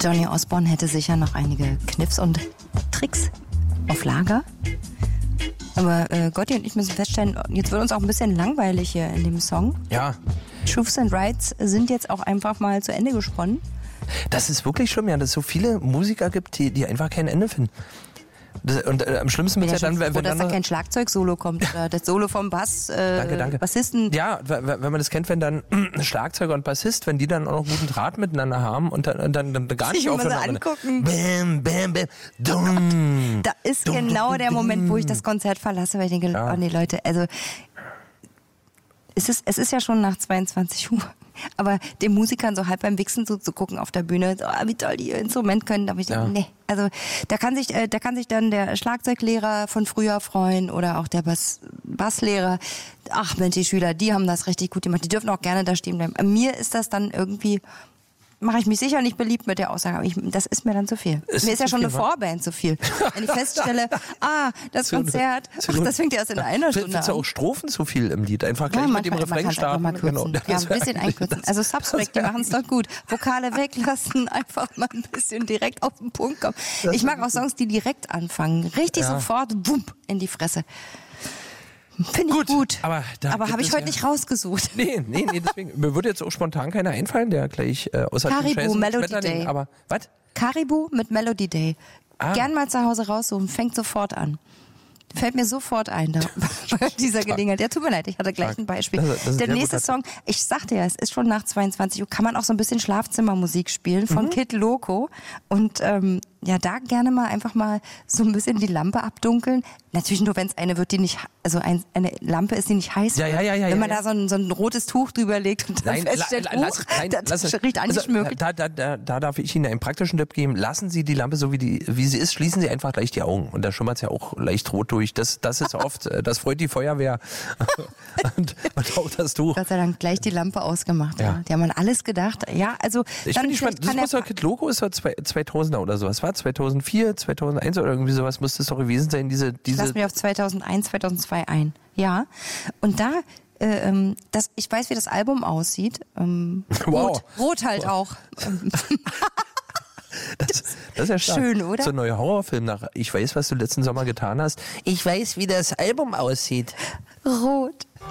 Johnny Osborne hätte sicher noch einige Kniffs und Tricks auf Lager. Aber Gotti und ich müssen feststellen, jetzt wird uns auch ein bisschen langweilig hier in dem Song. Ja. Truths and Rights sind jetzt auch einfach mal zu Ende gesponnen. Das ist wirklich schlimm, ja, dass es so viele Musiker gibt, die einfach kein Ende finden. Und am schlimmsten wird es ja dann, wenn dass da kein Schlagzeug-Solo kommt oder das Solo vom Bass, danke. Bassisten. Ja, wenn man das kennt, wenn dann Schlagzeuger und Bassist, wenn die dann auch noch guten Draht miteinander haben und dann gar nicht aufhören. Sich immer so angucken. Bam, bam, bam, dum. Da ist genau der Moment, wo ich das Konzert verlasse, weil ich denke, oh nee, Leute, also es ist ja schon nach 22 Uhr. Aber den Musikern so halb beim Wichsen so zu gucken auf der Bühne, so, wie toll die ihr Instrument können, da habe ich gedacht, nee. Also da kann sich dann der Schlagzeuglehrer von früher freuen oder auch der Basslehrer. Ach Mensch, die Schüler, die haben das richtig gut gemacht. Die dürfen auch gerne da stehen bleiben. Mir ist das dann irgendwie, mache ich mich sicher nicht beliebt mit der Aussage, aber das ist mir dann zu viel. Mir ist ja schon eine Vorband zu viel. Wenn ich feststelle, das Konzert, das fängt erst in einer Stunde an. Findest du auch Strophen zu viel im Lied? Einfach gleich mit dem Refrain starten. Mal genau. Ja, ein bisschen einkürzen. Also Substract, die machen es doch gut. Vokale weglassen, einfach mal ein bisschen direkt auf den Punkt kommen. Ich mag auch Songs, die direkt anfangen. Richtig sofort, wumm, in die Fresse. Finde ich gut. Aber habe ich heute nicht rausgesucht. Nee, deswegen. Mir würde jetzt auch spontan keiner einfallen, der gleich außer Caribou, Melody Day. Aber, was? Caribou mit Melody Day. Gern mal zu Hause raussuchen, fängt sofort an. Fällt mir sofort ein, bei dieser Gelegenheit. Ja, tut mir leid, ich hatte gleich ein Beispiel. Der nächste Song, ich sagte ja, es ist schon nach 22 Uhr, kann man auch so ein bisschen Schlafzimmermusik spielen von Kid Loco. Und da gerne mal einfach mal so ein bisschen die Lampe abdunkeln. Natürlich nur, wenn es eine wird, die nicht, also eine Lampe ist, die nicht heiß wird. Ja. Wenn man da so ein rotes Tuch drüber legt und dann feststellt, das riecht angeschmückt. Da darf ich Ihnen einen praktischen Tipp geben. Lassen Sie die Lampe so, wie sie ist, schließen Sie einfach gleich die Augen. Und da schimmert es ja auch leicht rot durch. Das ist oft, das freut die Feuerwehr. und auch das Tuch. Gott sei Dank gleich die Lampe ausgemacht. Ja. Die haben an alles gedacht. Ja, also ich finde spannend. Das muss doch Kid Loco, ist doch 2000er oder sowas. War 2004, 2001 oder irgendwie sowas muss das doch gewesen sein. Ich lasse mich auf 2001, 2002 ein. Ja. Und da, ich weiß, wie das Album aussieht. Wow. Rot halt auch. Das ist ja stark. Schön, oder? So ein neuer Horrorfilm nach Ich weiß, was du letzten Sommer getan hast. Ich weiß, wie das Album aussieht. Rot.